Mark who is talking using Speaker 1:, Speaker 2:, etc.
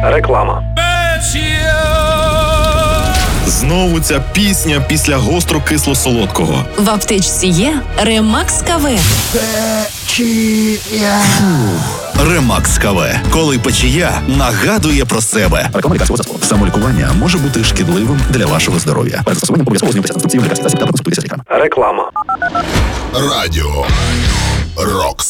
Speaker 1: Реклама.
Speaker 2: Знову ця пісня після гостро-кисло-солодкого.
Speaker 3: В аптечці є Ремакс КВ.
Speaker 2: Ремакс КВ. Коли печія нагадує про себе.
Speaker 4: Реклама лікарського засобу. Самолікування може бути шкідливим для вашого здоров'я. Перед застосуванням обов'язково знайомтеся з інструкцією лікарських засобів та консультуйтеся з лікарем.
Speaker 1: Реклама.
Speaker 5: Радіо Рокс.